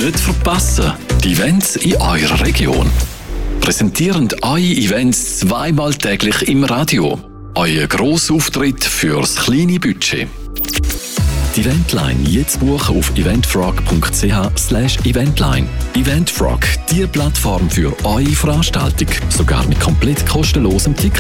Nicht verpassen, die Events in eurer Region. Präsentieren eure Events zweimal täglich im Radio. Euer Grossauftritt fürs kleine Budget. Die Eventline jetzt buchen auf eventfrog.ch/eventline. Eventfrog, die Plattform für eure Veranstaltung. Sogar mit komplett kostenlosem Ticket.